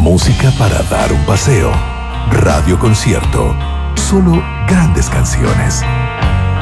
Música para dar un paseo. Radio Concierto. Solo grandes canciones.